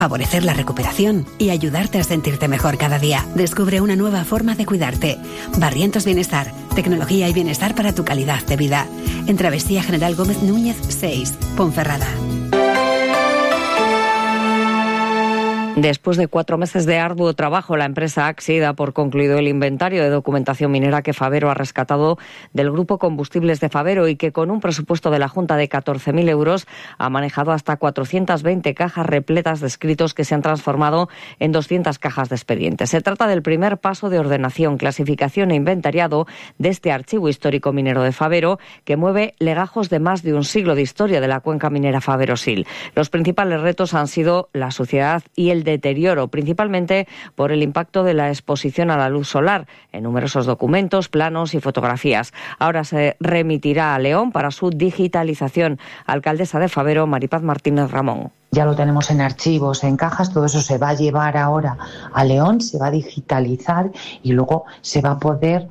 favorecer la recuperación y ayudarte a sentirte mejor cada día. Descubre una nueva forma de cuidarte. Barrientos Bienestar, tecnología y bienestar para tu calidad de vida. En Travesía General Gómez Núñez 6, Ponferrada. Después de 4 meses de arduo trabajo, la empresa Acsi da por concluido el inventario de documentación minera que Favero ha rescatado del Grupo Combustibles de Favero y que con un presupuesto de la Junta de 14.000 euros ha manejado hasta 420 cajas repletas de escritos que se han transformado en 200 cajas de expedientes. Se trata del primer paso de ordenación, clasificación e inventariado de este archivo histórico minero de Favero que mueve legajos de más de un siglo de historia de la cuenca minera Favero-Sil. Los principales retos han sido la suciedad y el deterioro, principalmente por el impacto de la exposición a la luz solar en numerosos documentos, planos y fotografías. Ahora se remitirá a León para su digitalización. Alcaldesa de Favero, Maripaz Martínez Ramón. Ya lo tenemos en archivos, en cajas, todo eso se va a llevar ahora a León, se va a digitalizar y luego se va a poder,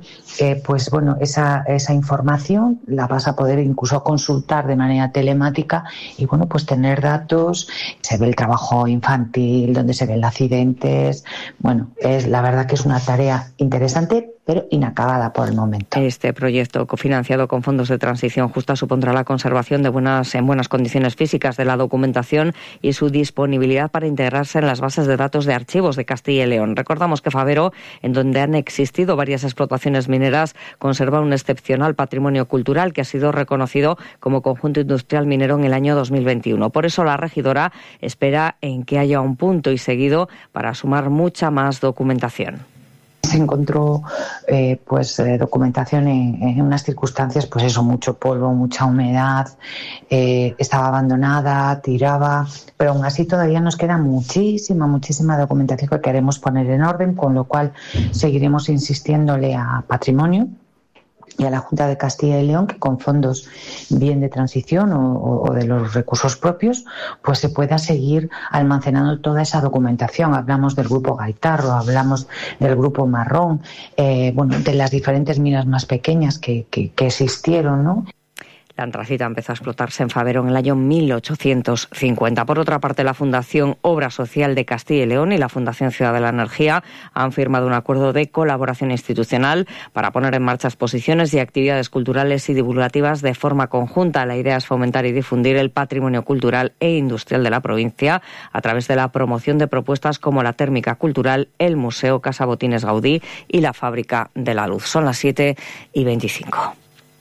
esa información la vas a poder incluso consultar de manera telemática y tener datos. Se ve el trabajo infantil, donde se ven accidentes. La verdad que es una tarea interesante, pero inacabada por el momento. Este proyecto, cofinanciado con fondos de transición justa, supondrá la conservación en buenas condiciones físicas de la documentación y su disponibilidad para integrarse en las bases de datos de archivos de Castilla y León. Recordamos que Favero, en donde han existido varias explotaciones mineras, conserva un excepcional patrimonio cultural que ha sido reconocido como conjunto industrial minero en el año 2021. Por eso la regidora espera en que haya un punto y seguido para sumar mucha más documentación. Se encontró documentación en unas circunstancias, mucho polvo, mucha humedad, estaba abandonada, tiraba, pero aún así todavía nos queda muchísima documentación que queremos poner en orden, con lo cual seguiremos insistiéndole a Patrimonio y a la Junta de Castilla y León que con fondos bien de transición o de los recursos propios se pueda seguir almacenando toda esa documentación. Hablamos del grupo Gaitarro, hablamos del grupo Marrón, de las diferentes minas más pequeñas que existieron, ¿no? La antracita empezó a explotarse en Favero en el año 1850. Por otra parte, la Fundación Obra Social de Castilla y León y la Fundación Ciudad de la Energía han firmado un acuerdo de colaboración institucional para poner en marcha exposiciones y actividades culturales y divulgativas de forma conjunta. La idea es fomentar y difundir el patrimonio cultural e industrial de la provincia a través de la promoción de propuestas como la térmica cultural, el Museo Casa Botines Gaudí y la Fábrica de la Luz. Son las 7:25.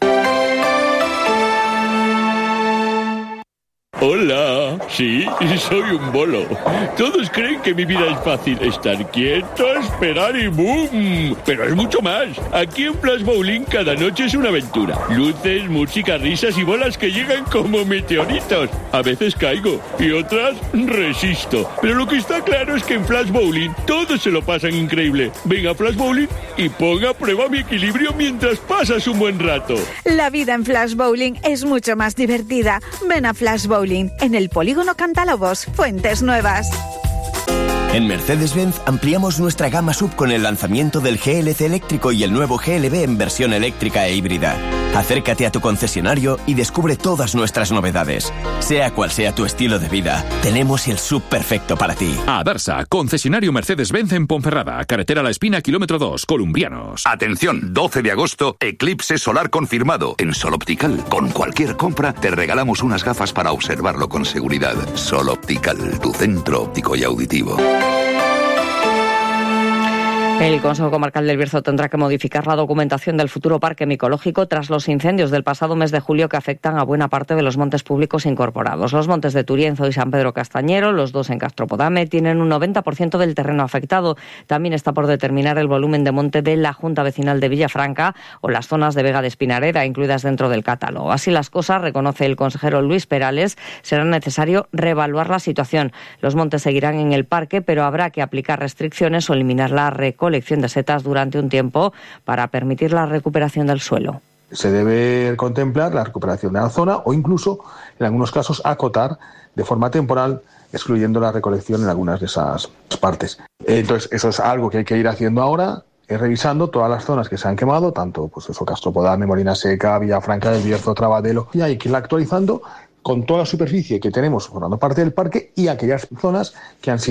Hola, sí, soy un bolo. Todos creen que mi vida es fácil. Estar quieto, esperar y ¡boom! Pero es mucho más. Aquí en Flash Bowling cada noche es una aventura. Luces, música, risas y bolas que llegan como meteoritos. A veces caigo y otras resisto. Pero lo que está claro es que en Flash Bowling todos se lo pasan increíble. Ven a Flash Bowling y ponga a prueba mi equilibrio mientras pasas un buen rato. La vida en Flash Bowling es mucho más divertida. Ven a Flash Bowling en el Polígono Cantalobos, Fuentes Nuevas. En Mercedes-Benz ampliamos nuestra gama SUV con el lanzamiento del GLC eléctrico y el nuevo GLB en versión eléctrica e híbrida. Acércate a tu concesionario y descubre todas nuestras novedades. Sea cual sea tu estilo de vida, tenemos el SUV perfecto para ti. Adarsa, concesionario Mercedes-Benz en Ponferrada, carretera La Espina, kilómetro 2, Columbianos. Atención, 12 de agosto, eclipse solar confirmado. En Sol Optical, con cualquier compra, te regalamos unas gafas para observarlo con seguridad. Sol Optical, tu centro óptico y auditivo. El Consejo Comarcal del Bierzo tendrá que modificar la documentación del futuro parque micológico tras los incendios del pasado mes de julio que afectan a buena parte de los montes públicos incorporados. Los montes de Turienzo y San Pedro Castañero, los dos en Castropodame, tienen un 90% del terreno afectado. También está por determinar el volumen de monte de la Junta Vecinal de Villafranca o las zonas de Vega de Espinareda incluidas dentro del catálogo. Así las cosas, reconoce el consejero Luis Perales, será necesario reevaluar la situación. Los montes seguirán en el parque, pero habrá que aplicar restricciones o eliminar la recolección de setas durante un tiempo para permitir la recuperación del suelo. Se debe contemplar la recuperación de la zona o incluso, en algunos casos, acotar de forma temporal, excluyendo la recolección en algunas de esas partes. Entonces, eso es algo que hay que ir haciendo ahora, revisando todas las zonas que se han quemado, tanto Castropodame, Molina Seca, Villafranca del Bierzo, Trabadelo, y hay que irla actualizando con toda la superficie que tenemos formando parte del parque y aquellas zonas que han sido